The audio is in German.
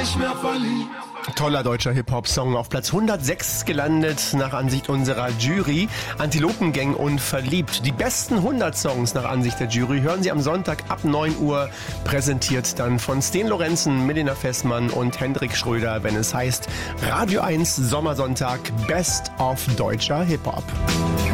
nicht mehr verliebt. Toller deutscher Hip-Hop-Song, auf Platz 106 gelandet, nach Ansicht unserer Jury. Antilopengang und Verliebt. Die besten 100 Songs nach Ansicht der Jury hören Sie am Sonntag ab 9 Uhr, präsentiert dann von Sten Lorenzen, Melina Fessmann und Hendrik Schröder, wenn es heißt Radio 1 Sommersonntag Best of deutscher Hip-Hop.